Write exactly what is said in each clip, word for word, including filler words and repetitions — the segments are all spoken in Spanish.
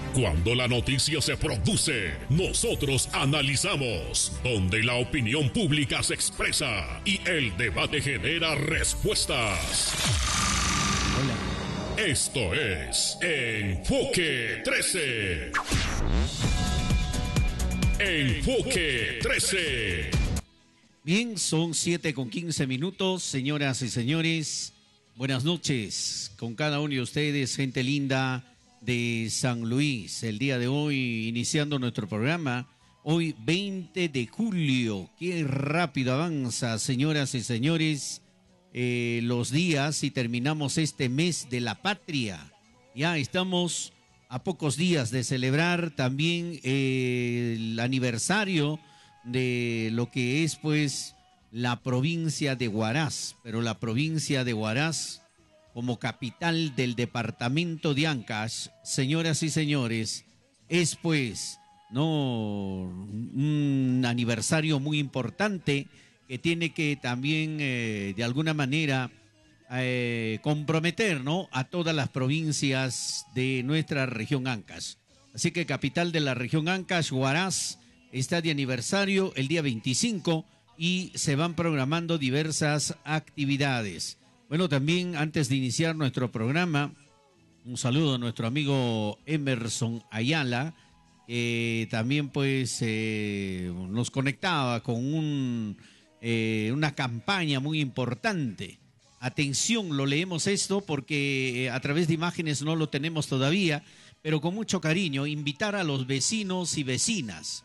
Cuando la noticia se produce, nosotros analizamos, donde la opinión pública se expresa y el debate genera respuestas. Hola. Esto es Enfoque trece. Enfoque trece. Bien, son siete con quince minutos, señoras y señores. Buenas noches con cada uno de ustedes, gente linda de San Luis. El día de hoy, iniciando nuestro programa, hoy veinte de julio. Qué rápido avanza, señoras y señores, eh, los días y terminamos este mes de la patria. Ya estamos a pocos días de celebrar también eh, el aniversario de lo que es, pues, la provincia de Huaraz, pero la provincia de Huaraz como capital del departamento de Ancash, señoras y señores, es pues, no, un aniversario muy importante que tiene que también, eh, de alguna manera, eh, comprometer, ¿no?, a todas las provincias de nuestra región Ancash. Así que capital de la región Ancash, Huaraz, está de aniversario el día veinticinco y se van programando diversas actividades. Bueno, también antes de iniciar nuestro programa, un saludo a nuestro amigo Emerson Ayala, que eh, también pues eh, nos conectaba con un, eh, una campaña muy importante. Atención, lo leemos esto porque eh, a través de imágenes no lo tenemos todavía, pero con mucho cariño, invitar a los vecinos y vecinas.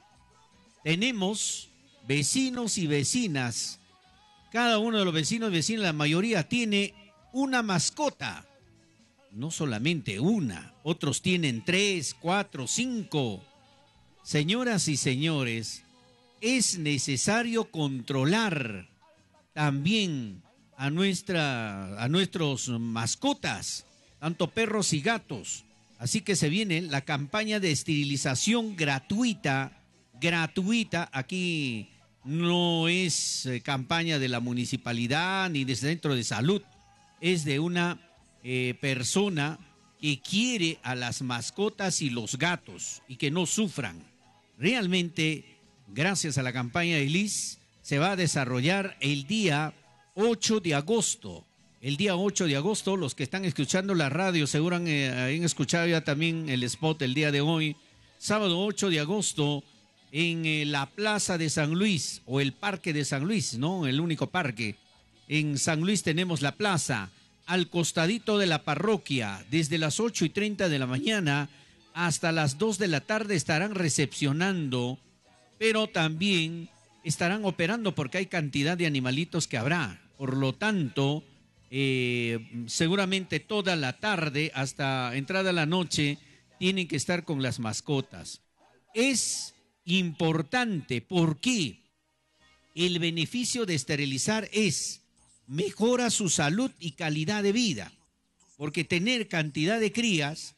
Tenemos vecinos y vecinas. Cada uno de los vecinos y vecinas, la mayoría, tiene una mascota. No solamente una, otros tienen tres, cuatro, cinco. Señoras y señores, es necesario controlar también a, nuestra, a nuestros mascotas, tanto perros y gatos. Así que se viene la campaña de esterilización gratuita, gratuita, aquí. No es eh, campaña de la municipalidad ni del centro de salud, es de una eh, persona que quiere a las mascotas y los gatos y que no sufran. Realmente, gracias a la campaña de Liz, se va a desarrollar el día ocho de agosto. El día ocho de agosto, los que están escuchando la radio seguro han, eh, han escuchado ya también el spot el día de hoy. Sábado ocho de agosto, en eh, la Plaza de San Luis, o el Parque de San Luis, ¿no? El único parque. En San Luis tenemos la plaza, al costadito de la parroquia, desde las ocho y treinta de la mañana hasta las dos de la tarde estarán recepcionando, pero también estarán operando porque hay cantidad de animalitos que habrá. Por lo tanto, eh, seguramente toda la tarde hasta entrada la noche tienen que estar con las mascotas. Es importante porque el beneficio de esterilizar es mejora su salud y calidad de vida, porque tener cantidad de crías,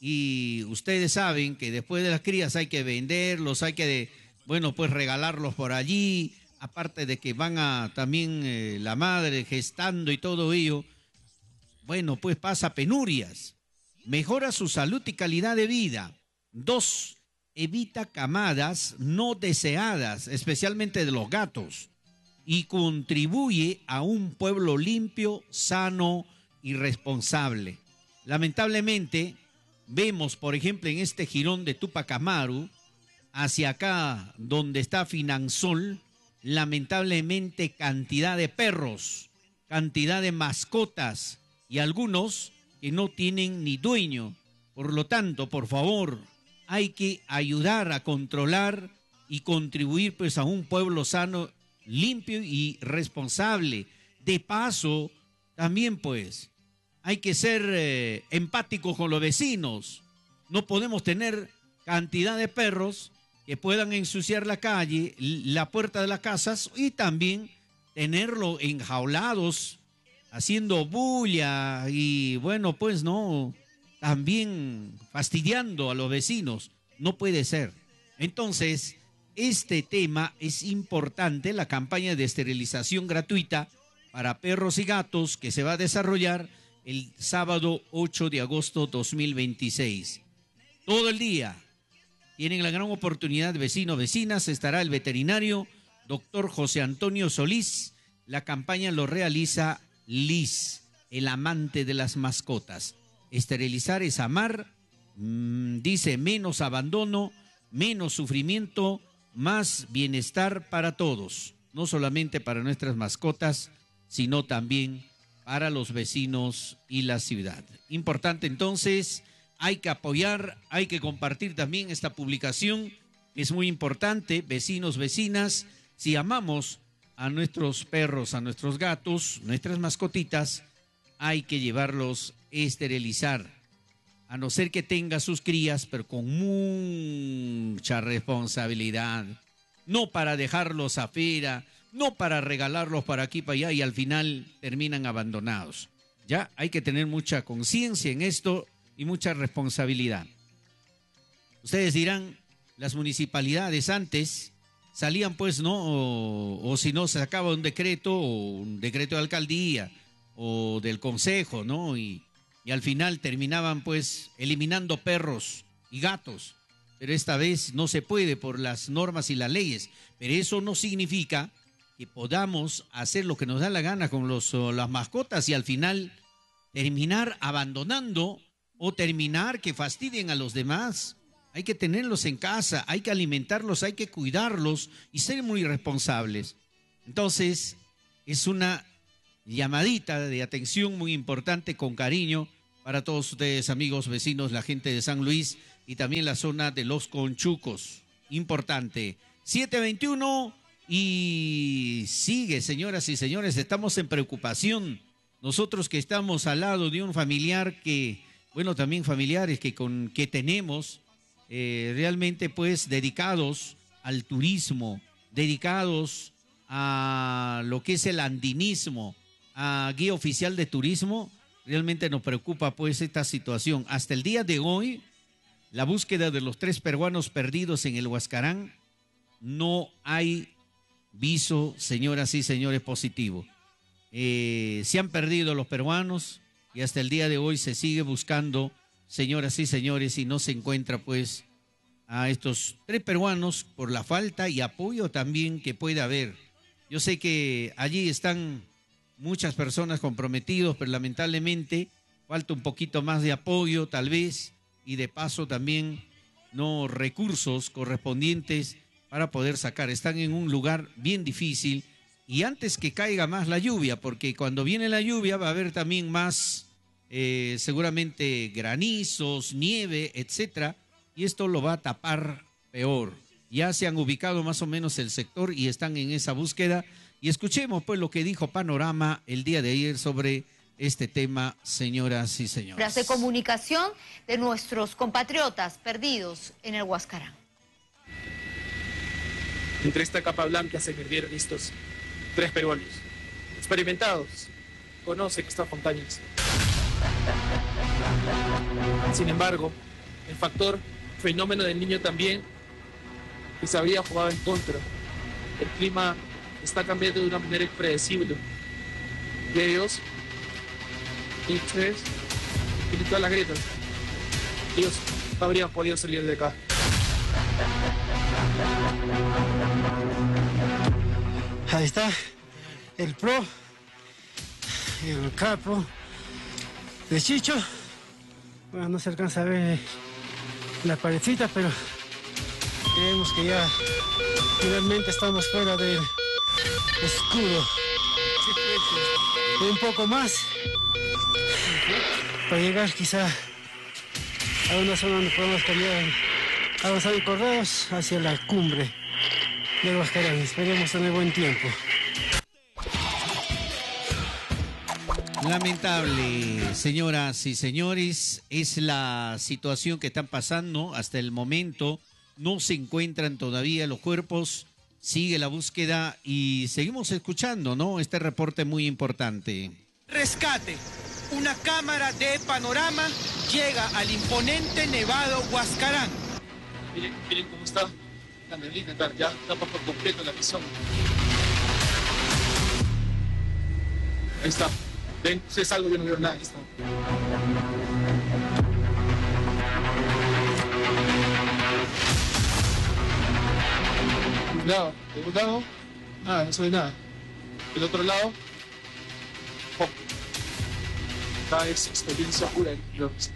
y ustedes saben que después de las crías hay que venderlos, hay que, bueno, pues regalarlos por allí, aparte de que van a también eh, la madre gestando y todo ello, bueno, pues pasa penurias. Mejora su salud y calidad de vida. Dos, evita camadas no deseadas, especialmente de los gatos, y contribuye a un pueblo limpio, sano y responsable. Lamentablemente, vemos, por ejemplo, en este jirón de Tupac Amaru, hacia acá, donde está Finansol, lamentablemente cantidad de perros, cantidad de mascotas, y algunos que no tienen ni dueño. Por lo tanto, por favor, hay que ayudar a controlar y contribuir pues a un pueblo sano, limpio y responsable. De paso, también pues hay que ser eh, empáticos con los vecinos. No podemos tener cantidad de perros que puedan ensuciar la calle, la puerta de las casas, y también tenerlo enjaulados, haciendo bulla y bueno, pues no, también fastidiando a los vecinos. No puede ser. Entonces, este tema es importante, la campaña de esterilización gratuita para perros y gatos que se va a desarrollar el sábado ocho de agosto dos mil veintiséis. todo el día. Tienen la gran oportunidad, vecinos, vecinas, estará el veterinario doctor José Antonio Solís. La campaña lo realiza Liz, el amante de las mascotas. Esterilizar es amar, mmm, dice menos abandono, menos sufrimiento, más bienestar para todos. No solamente para nuestras mascotas, sino también para los vecinos y la ciudad. Importante entonces, hay que apoyar, hay que compartir también esta publicación. Es muy importante, vecinos, vecinas, si amamos a nuestros perros, a nuestros gatos, nuestras mascotitas, hay que llevarlos a esterilizar, a no ser que tenga sus crías, pero con mucha responsabilidad, no para dejarlos afuera, no para regalarlos para aquí, para allá y al final terminan abandonados. Ya hay que tener mucha conciencia en esto y mucha responsabilidad. Ustedes dirán, las municipalidades antes salían pues, ¿no? O, o si no, se sacaba un decreto, o un decreto de alcaldía, o del consejo, ¿no? Y, y al final terminaban pues eliminando perros y gatos. Pero esta vez no se puede por las normas y las leyes. Pero eso no significa que podamos hacer lo que nos da la gana con los, las mascotas y al final terminar abandonando o terminar que fastidien a los demás. Hay que tenerlos en casa, hay que alimentarlos, hay que cuidarlos y ser muy responsables. Entonces, es una llamadita de atención muy importante, con cariño, para todos ustedes, amigos, vecinos, la gente de San Luis y también la zona de Los Conchucos. Importante. siete veintiuno y sigue, señoras y señores, estamos en preocupación. Nosotros que estamos al lado de un familiar que, bueno, también familiares que, con, que tenemos eh, realmente pues dedicados al turismo, dedicados a lo que es el andinismo, a guía oficial de turismo, realmente nos preocupa pues esta situación. Hasta el día de hoy, la búsqueda de los tres peruanos perdidos en el Huascarán, no hay viso, señoras y señores, positivo. Eh, se han perdido los peruanos y hasta el día de hoy se sigue buscando, señoras y señores, y no se encuentra pues a estos tres peruanos por la falta y apoyo también que puede haber. Yo sé que allí están muchas personas comprometidos, pero lamentablemente falta un poquito más de apoyo tal vez y de paso también no recursos correspondientes para poder sacar. Están en un lugar bien difícil y antes que caiga más la lluvia, porque cuando viene la lluvia va a haber también más eh, seguramente granizos, nieve, etcétera, y esto lo va a tapar peor. Ya se han ubicado más o menos el sector y están en esa búsqueda. Y escuchemos pues lo que dijo Panorama el día de ayer sobre este tema, señoras y señores. De comunicación de nuestros compatriotas perdidos en el Huascarán. Entre esta capa blanca se perdieron estos tres peruanos, experimentados, conocen estas montañas. Sin embargo, el factor fenómeno del niño también, que se había jugado en contra. El clima está cambiando de una manera impredecible. Y ellos, y ustedes, tienen todas las grietas. Ellos no habrían podido salir de acá. Ahí está el pro, el capo de Chicho. Bueno, no se alcanza a ver la parecita, pero creemos que ya finalmente estamos fuera del escudo. Un poco más para llegar quizá a una zona donde podemos cambiar, avanzar en correos hacia la cumbre del Huascarán. Esperemos tener buen tiempo. Lamentable, señoras y señores, es la situación que están pasando hasta el momento. No se encuentran todavía los cuerpos, sigue la búsqueda y seguimos escuchando, ¿no? Este reporte muy importante. Rescate. Una cámara de panorama llega al imponente nevado Huascarán. Miren, miren cómo está la neblina, ya tapa por completo la visión. Ahí está. Ven, si es algo, yo no veo nada. Ahí está. un lado, nada, no se ve nada. Del otro lado, poco. Esta es experiencia pura en kilómetros.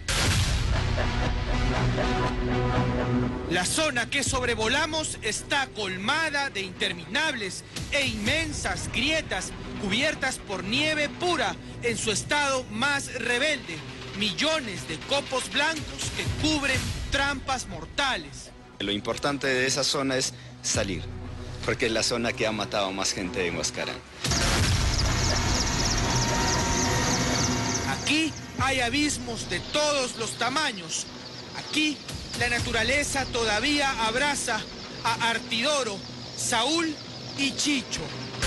La zona que sobrevolamos está colmada de interminables e inmensas grietas cubiertas por nieve pura en su estado más rebelde. Millones de copos blancos que cubren trampas mortales. Lo importante de esa zona es salir, porque es la zona que ha matado más gente en Huascarán. Aquí hay abismos de todos los tamaños. Aquí la naturaleza todavía abraza a Artidoro, Saúl y Chicho.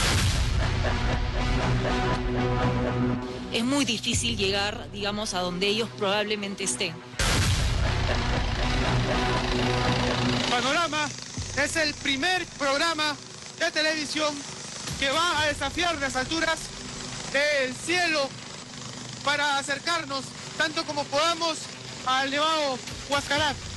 Es muy difícil llegar, digamos, a donde ellos probablemente estén. Panorama es el primer programa de televisión que va a desafiar las alturas del cielo para acercarnos tanto como podamos al Nevado Huascarán.